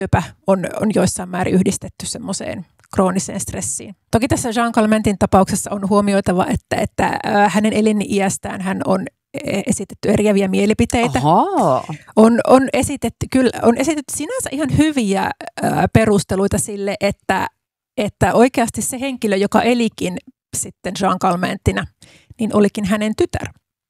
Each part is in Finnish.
syöpä on joissain määrin yhdistetty semmoiseen krooniseen stressiin. Toki tässä Jean Calmentin tapauksessa on huomioitava, että hänen eliniästään hän on esitetty eriäviä mielipiteitä. On esitetty sinänsä ihan hyviä perusteluita sille, että oikeasti se henkilö, joka elikin sitten Jean Calmentina, niin olikin hänen tytär.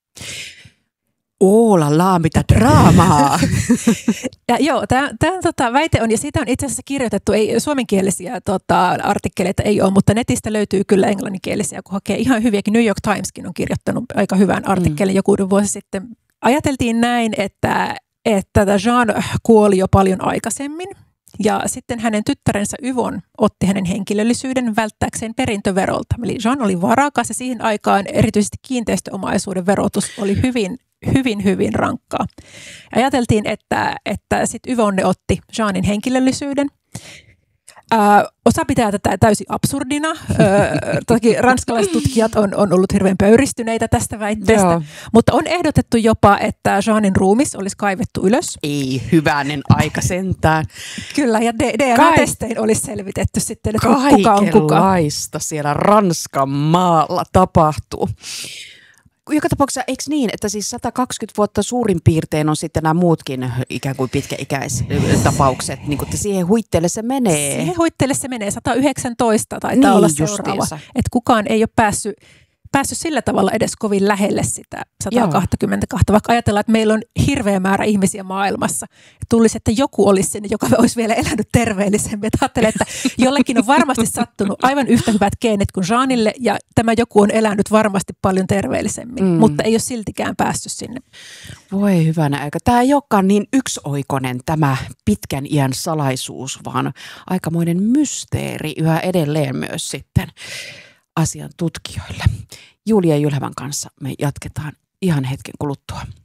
Oolala, mitä draamaa! Ja joo, tämä väite on, ja siitä on itse asiassa kirjoitettu, ei suomenkielisiä artikkeleita ei ole, mutta netistä löytyy kyllä englanninkielisiä, kun hakee ihan hyviäkin. New York Timeskin on kirjoittanut aika hyvän artikkelin joku vuosi sitten. Ajateltiin näin, että Jean kuoli jo paljon aikaisemmin, ja sitten hänen tyttärensä Yvonne otti hänen henkilöllisyyden välttääkseen perintöverolta. Eli Jean oli varakas, ja siihen aikaan erityisesti kiinteistöomaisuuden verotus oli hyvin rankkaa. Ajateltiin, että sitten Yvonne otti Jeanin henkilöllisyyden. Osa pitää tätä täysin absurdina. Toki ranskalaiset tutkijat on ollut hirveän pöyristyneitä tästä väitteestä. Joo. Mutta on ehdotettu jopa, että Jeanin ruumis olisi kaivettu ylös. Ei, hyvänen aika sentään. Kyllä, ja DNA-testein olisi selvitetty sitten, että kuka on kuka. Kaikenlaista siellä Ranskan maalla tapahtuu. Joka tapauksessa, eikö niin, että siis 120 vuotta suurin piirtein on sitten nämä muutkin ikään kuin pitkäikäistapaukset, niin kuin että siihen huitteelle se menee. Siihen huitteelle se menee, 119 taitaa olla seuraava. Että kukaan ei ole päässyt sillä tavalla edes kovin lähelle sitä 122, vaikka ajatellaan, että meillä on hirveä määrä ihmisiä maailmassa. Tulisi, että joku olisi sinne, joka olisi vielä elänyt terveellisemmin. Ajattelen, että jollekin on varmasti sattunut aivan yhtä hyvät geenit kuin Jeanille, ja tämä joku on elänyt varmasti paljon terveellisemmin, mutta ei ole siltikään päässyt sinne. Voi hyvänä aika. Tämä ei olekaan niin yksioikoinen tämä pitkän iän salaisuus, vaan aikamoinen mysteeri yhä edelleen myös sitten asian tutkijoille. Julia Jylhävän kanssa me jatketaan ihan hetken kuluttua.